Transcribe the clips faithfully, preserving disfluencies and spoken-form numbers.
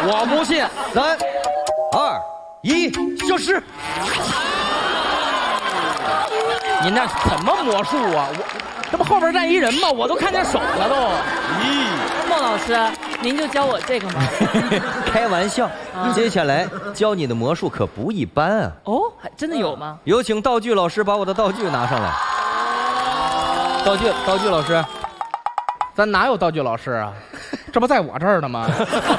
我不信。 三、二、一，消失。 你那什么魔术啊？我这不后边站一人吗？我都看见手了都。 咦， 孟老师，您就教我这个吗？ 开玩笑，接下来教你的魔术可不一般啊！ 哦，还真的有吗？ 有请道具老师把我的道具拿上来。道具，道具老师， 咱哪有道具老师啊？这不在我这儿呢吗？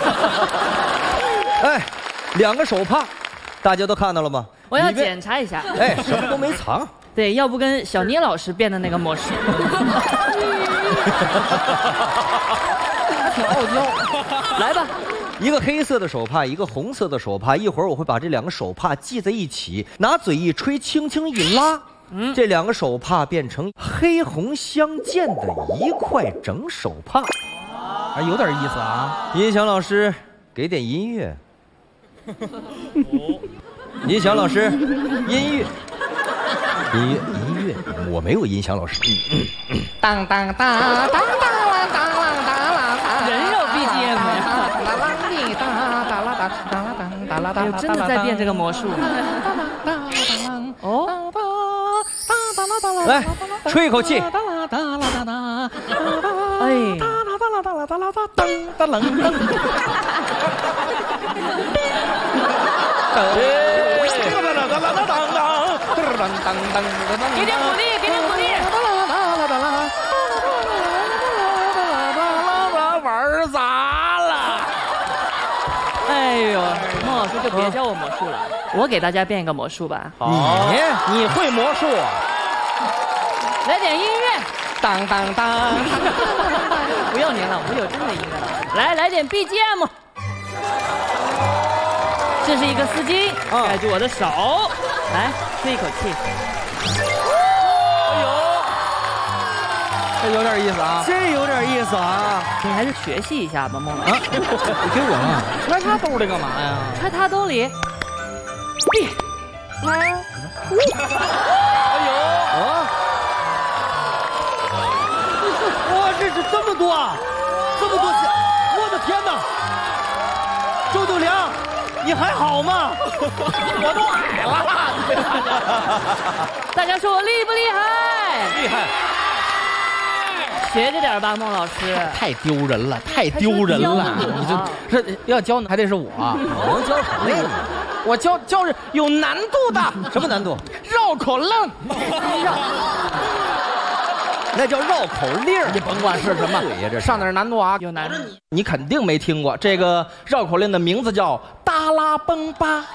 哎，两个手帕，大家都看到了吗？ 我要检查一下。 哎，什么都没藏。 对，要不跟小聂老师变的那个魔术。 挺傲娇。 来吧， 一个黑色的手帕，一个红色的手帕。一会儿我会把这两个手帕系在一起，拿嘴一吹，轻轻一拉，嗯，这两个手帕变成黑红相间的一块整手帕。 还有点意思啊！ 音响老师，给点音乐。音响老师，音乐。音乐音乐，我没有音响老师。 当当当当当当当当， 人肉 B G M 呀！哎呦，真的在变这个魔术。哦， 来，吹一口气。 哎，给点鼓励，给点鼓励。 玩砸了！ 哎呦，孟老师就别教我魔术了，我给大家变一个魔术吧。 你你会魔术？ 来点音乐， 当当当！ 不要您了，我有真的音乐了。来，来点 B G M。这是一个丝巾，盖住我的手，来吹一口气。 哎呦，这有点意思啊！ 这有点意思啊！ 你还是学习一下吧，孟老师。 你给我了？ 揣他兜里干嘛呀？ 揣他兜里。闭。 哎呦！ 啊！哇，这是这么多啊！这么多钱！我的天哪！周九良，你还好吗？ 我都矮了。 大家说我厉不厉害？ 厉害！ 学着点吧，孟老师。 太丢人了，太丢人了！你这这要教还得是我。 我能教什么呀？ 我教教是有难度的。 什么难度？ 绕口令。 那叫绕口令。 你甭管是什么， 对呀，这上点难度啊， 有难度。 你肯定没听过这个绕口令的名字叫达拉崩巴。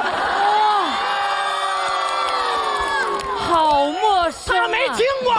好陌生、啊， 他没听过，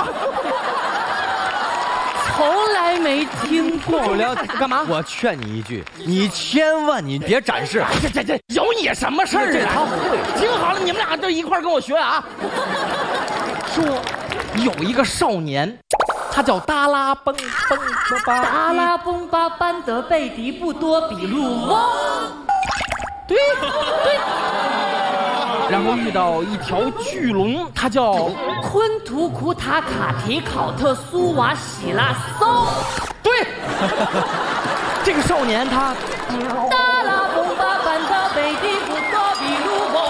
从来没听过。 九良， 干嘛？ 我劝你一句，你千万你别展示。 这这这有你什么事儿啊？ 他会。 听好了，你们俩就一块跟我学啊。说有一个少年，他叫达拉崩崩巴。 达拉崩巴班德贝迪布多比路翁。 对对。然后遇到一条巨龙，它叫昆图库塔卡提考特苏瓦喜拉松。 对，这个少年他达拉崩巴班德贝迪布多比路翁，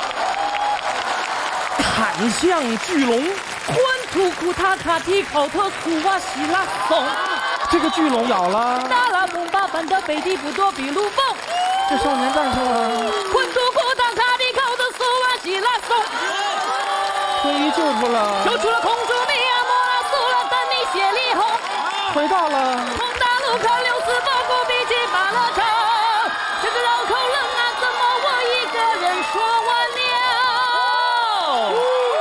砍向巨龙， 昆图库塔卡提考特苏瓦喜拉松。 这个巨龙咬了达拉崩巴班德贝迪布多比路翁。 这少年干什么了？ 昆图库塔卡提考特苏瓦喜拉松。 终于救出了， 救出了空中米亚莫拉苏拉丹尼谢里红。 回到了从大路口六四包谷比起巴勒城，这个绕口令啊，怎么我一个人说完了？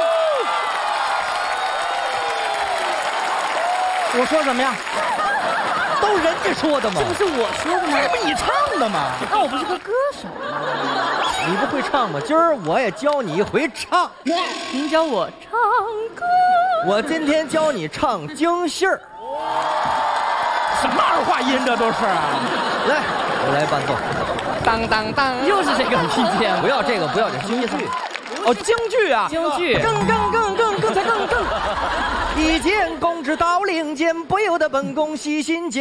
我说什么呀？ 都人家说的嘛。 这不是我说的吗？ 这不你唱的吗？ 那我不是个歌手吗？ 你不会唱吗？今儿我也教你一回唱。 您教我唱歌。 我今天教你唱京戏儿。 什么二话音这都是啊！ 来，我来伴奏。 当当当， 又是这个 P G M。 不要这个，不要这京剧。 哦，京剧啊， 京剧。 更更更更更才更更。一见公之到令箭，不由得本宫细心间。